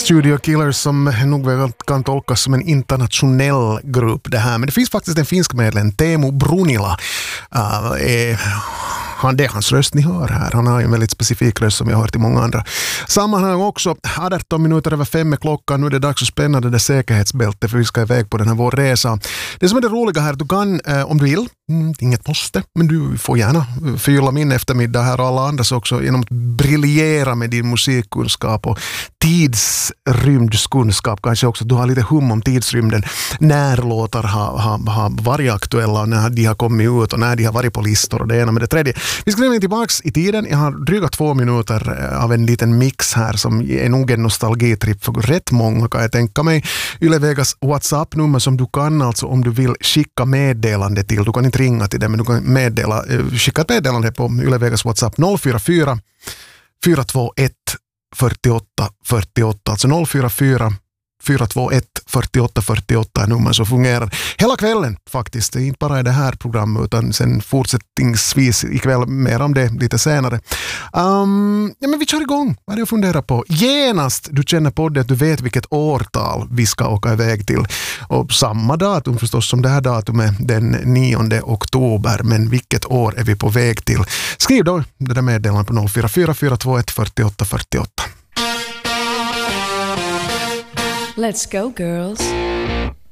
Studio Killers som nog kan tolkas som en internationell grupp det här. Men det finns faktiskt en finsk medlem, Teemu Brunila. Det är hans röst ni hör här. Han har ju en väldigt specifik röst som jag har hört i många andra sammanhang också. 18 minuter över 5 är klockan. Nu är det dags att spänna det där säkerhetsbältet för vi ska iväg på den här vår resa. Det som är det roliga här, du kan om du vill, inget måste, men du får gärna fylla min eftermiddag här och alla andras också genom att briljera med din musikkunskap och tidsrymdskunskap. Kanske också du har lite hum om tidsrymden. När låtar har varit aktuella och när de har kommit ut och när de har varit på listor och det ena med det tredje. Vi ska nämligen tillbaka i tiden. Jag har dryga 2 minuter av en liten mix här som är nog en nostalgitripp för rätt många kan jag tänka mig. Yle Vegas WhatsApp-nummer som du kan alltså om du vill skicka meddelande till. Du kan inte ringa till det men du kan skicka ett meddelande på Yle Vegas WhatsApp 044 421 48 48, alltså 044 421 48 48 är nummer som fungerar hela kvällen faktiskt. Det är inte bara i det här programmet utan sen fortsättningsvis ikväll mer om det lite senare. Men vi kör igång. Vad är det att fundera på? Genast du känner på det att du vet vilket årtal vi ska åka iväg till. Och samma datum förstås som det här datumet den 9 oktober. Men vilket år är vi på väg till? Skriv då det där meddelandet på 044 421 48 48. Let's go, girls.